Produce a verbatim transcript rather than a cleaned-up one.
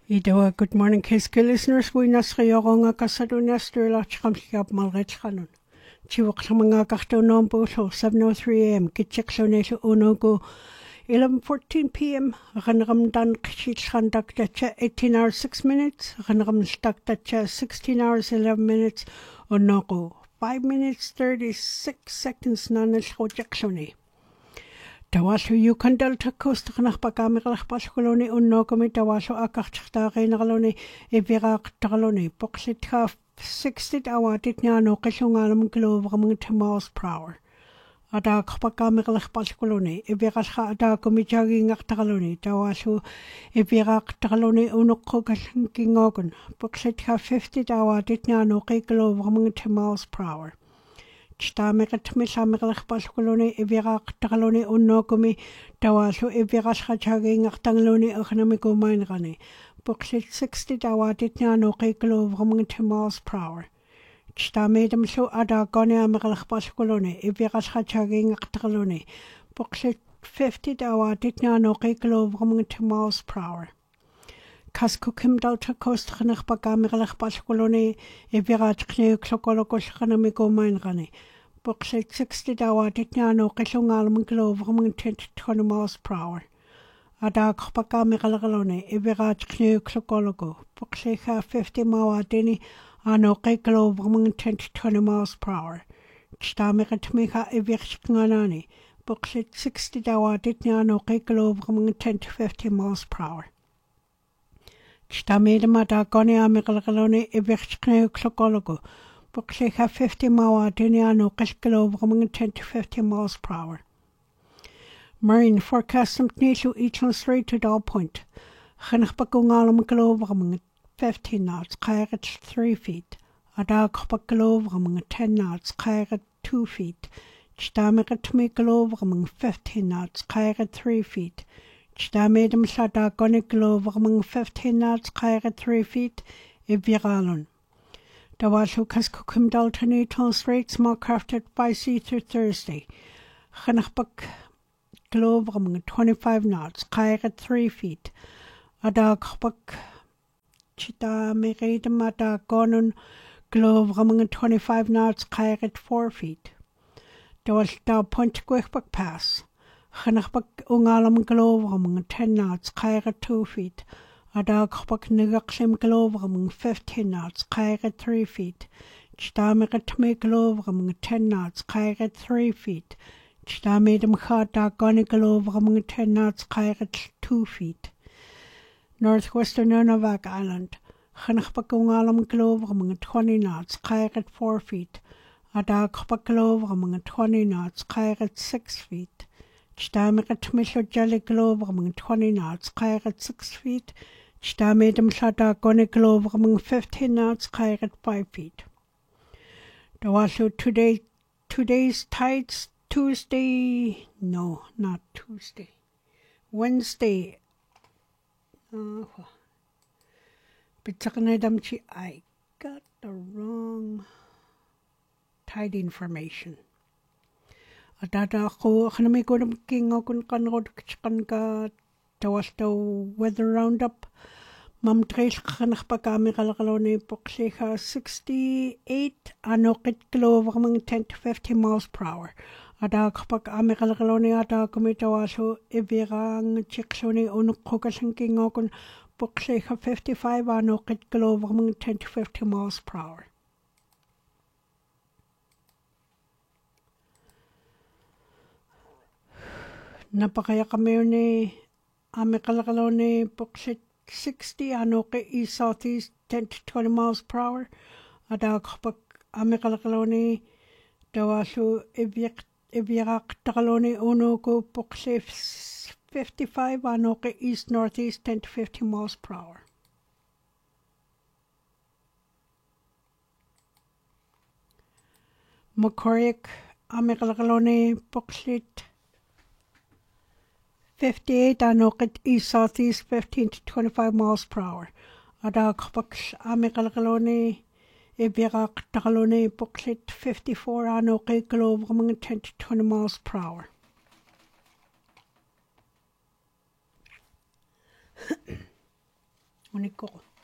Idawa, good morning, K S K listeners. We nasriyoronga kasadunester lachkamsiab malretchanon. Chiwaksamanga kartonon boso, seven oh three a m. Kitcheksonesho onogo, eleven fourteen p m. Ranram dan kshitshandak dacha, eighteen hours six minutes. Ranram stak dacha, sixteen hours eleven minutes. Onogo, five minutes thirty-six seconds naneshrojaksone. Tawaso Yukon Delta Coast Nachpakamirach Pascoloni Unokomi Tawaso Akachtarinaloni Evirak Taraloni Boxit half sixty hour Titnano Kishunganum Glovam Timos Prower. Ada Kapakamirach Pascoloni Evirasha Ada Komijagi Naktaraloni Tawaso Evirak Taraloni Unokokas King Ogun Boxit half fifty hour Titnano Kiglovam Timos Prower. Stamekat misamerach paskoloni evirak tagaloni unnokumi tawaso eviras hachaging achtangloni economico mainrani. Boxit sixty dawatit nyano keklo vramang timos prower. Stamedam so ada goni amerach paskoloni eviras hachaging achtangloni. Boxit fifty dawatit nyano keklo vramang timos prower. Kaskokim Delta Coast Hanach Bagamirach Pascoloni, Evirat Kne Klokolokos Hanamigo Mainrani. Boxit sixty dawa Ditnano Kishungalm Glovam ten to twenty miles per hour. Ada Bagamiralone, Evirat Kne Klokologo. Boxit fifty mawa Dini Ano Keglovam ten to twenty miles per hour. Stamirat Mika Evirchkanani. Boxit sixty dawa Ditnano Keglovam ten to fifty miles per hour. Stamedamata goni amiralone evirchkne klokologo. Boxeha fifty mawa diniano keskilo vraming ten to fifty miles per hour. Marine forecast some nishu each on straight to Doll Point. Genachbakungalum glo vraming fifteen knots, kairat three feet. Ada kopaklo vraming ten knots, kairat two feet. Stamirat me glo vraming fifteen knots, kairat three feet. Stamedum Sada Goniklo among fifteen knots, Kairat three feet, Eviralon. Dawashu Kaskokum Daltoni Tall Strait, small crafted by sea through Thursday. Hanachbuk Glove among twenty-five knots, Kairat three feet. Adakbuk Chita Meredum Ada Gonon Glove among twenty-five knots, Kairat four feet. Dawas Dow Point Gwechbuk Pass. Chanachbak ungalam glovam ten knots, Kaira two feet. Ada kbak nigaksim glovam fifteen knots, Kaira three feet. Chtameret me glovam ten knots, Kaira three feet. Chtamedum chata goni glovam ten knots, Kaira two feet. Northwestern Nunavak Island. Chanachbak ungalam glovam twenty knots, Kaira four feet. Ada kbak glovam twenty knots, Kaira six feet. Stamirat Misho Jelly Globe among twenty knots, Kairat six feet. Stamedum Shada Goni Globe among fifteen knots, Kairat five feet. Dawasu today, today's tides, Tuesday, no, not Tuesday, Wednesday. Uh, Bitsakanadamchi, I got the wrong tide information. Adada ko hanami ko nam king okun kanrod kchkanka tawas the weather roundup. Mam tres khanakh pakami kalkaloni pokseha sixty-eight anokit kilo vramang ten to fifty miles per hour. Ada kpak amikalkaloni ada kumitawaso evirang chiksoni unukokasan king okun pokseha fifty-five anokit kilo vramang ten to fifty miles per hour. Napakaya kami ni amikalakaloni Boxit sixty anoke east southeast ten to twenty miles per hour. Ada kapak amikalakaloni dawasu evirak takaloni unoko Boxit fifty-five anoke east northeast ten to fifty miles per hour. Makoriak amikalakaloni Boxit fifty-eight anokit east southeast fifteen to twenty-five miles per hour. Ada kbaks amikalkaloni evirak takaloni Boxit fifty-four anoke globe among ten to twenty miles per hour. unikko